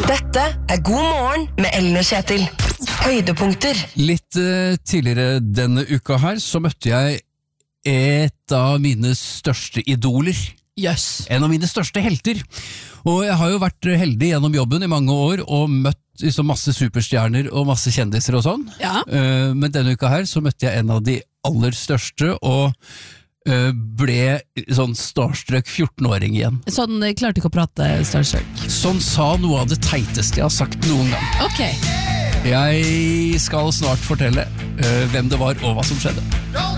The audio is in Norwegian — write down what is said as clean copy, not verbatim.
Dette God morgen med Ellen og Kjetil. Høydepunkter. Litt tidligere denne uka her så møtte jeg et av mine største idoler. Yes. En av mine største helter. Og jeg har jo vært heldig gjennom jobben i mange år og møtt liksom masse superstjerner og masse kjendiser og sånn. Ja. Men denne uka her så møtte jeg en av de aller største og ble sånn starstruck 14-åring igjen. Sånn klarte ikke å prate starstruck. Sånn sa noe av det teiteste jeg har sagt noen gang. Ok. Jeg skal snart fortelle hvem det var og hva som skjedde.